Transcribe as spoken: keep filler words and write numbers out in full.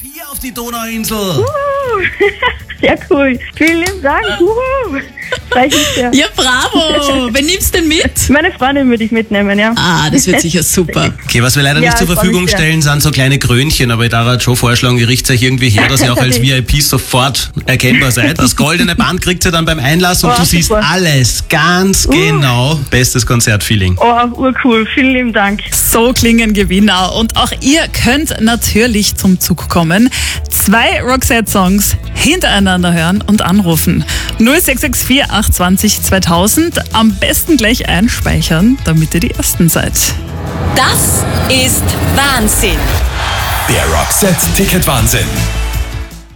hier auf die Donauinsel. Uh, sehr cool. Vielen lieben Dank. Uh, freue ich mich sehr. Ja, bravo. Wen nimmst du denn mit? Meine Freundin würde ich mitnehmen, ja. Ah, das wird sicher super. Okay, was wir leider Ja, nicht zur ich freu Verfügung mich sehr. stellen, sind so kleine Krönchen, aber ich darf halt schon vorschlagen, ihr riecht euch irgendwie her, dass ihr auch als V I P sofort erkennbar seid. Das goldene Band kriegt ihr dann beim Einlass und Oh, du siehst super. alles ganz genau. Bestes Konzertfeeling. Oh, urcool. Vielen lieben Dank. So klingen Gewinner. Und auch ihr könnt natürlich zum Zug kommen. Zwei Roxette-Songs hintereinander hören und anrufen. null sechs sechs vier acht zwei null zweitausend. Am besten gleich einspeichern, damit ihr die Ersten seid. Das ist Wahnsinn. Der Roxette Ticket Wahnsinn.